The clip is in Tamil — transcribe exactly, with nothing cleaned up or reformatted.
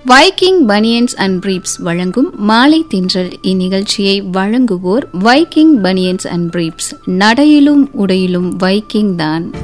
வைக்கிங் பனியன்ஸ் அண்ட் பிரீப்ஸ் வழங்கும் மாலை தென்றல் இந்நிகழ்ச்சியை வழங்குவோர் வைக்கிங் பனியன்ஸ் அண்ட் பிரீப்ஸ். நடையிலும் உடையிலும் வைக்கிங் தான்.